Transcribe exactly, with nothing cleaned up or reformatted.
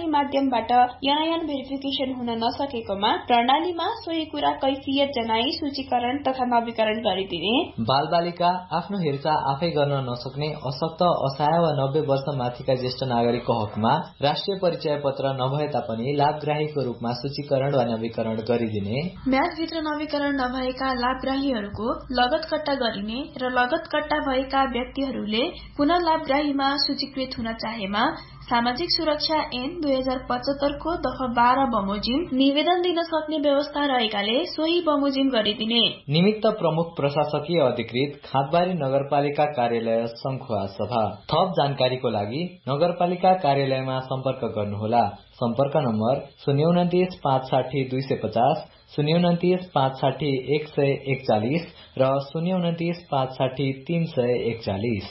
कुनै माध्यमबाट यानायान भेरिफिकेसन हुन नसकेकोमा प्रणालीमा सोही कुरा कैफियत जनाई सूचीकरण तथा नवीकरण गरिदिने, बालबालिका आफ्नो हेरचाह आफै गर्न नसक्ने अशक्त असहाय वा नब्बे वर्ष माथिका ज्येष्ठ नागरिकको हकमा राष्ट्रिय परिचय पत्र नभए तापनि लाभग्राहीको रूपमा सूचीकरण वा नवीकरण गरिदिने, म्यादभित्र नवीकरण नभएका लाभग्राहीहरूको लगत कट्टा गरिने र लगत कट्टा भएका व्यक्तिहरूले पुनः लाभग्राहीमा सूचीकृत हुन चाहेमा सामाजिक सुरक्षा ऐन दुई हजार पचहत्तर को दफा बाह्र बमोजिम निवेदन दिन सक्ने व्यवस्था रहेकाले सोही बमोजिम गरिदिने। निमित्त प्रमुख प्रशासकीय अधिकृत खाँदबारी नगरपालिका कार्यालय संखुवा सभा। थप जानकारीको लागि नगरपालिका कार्यालयमा सम्पर्क गर्नुहोला। सम्पर्क नम्बर शून्य उन्तिस पाँच साठी दुई सय पचास, शून्य उन्तिस पाँच साठी एक सय एकचालिस र शून्य उन्तिस पाँच साठी तीन सय एकचालिस।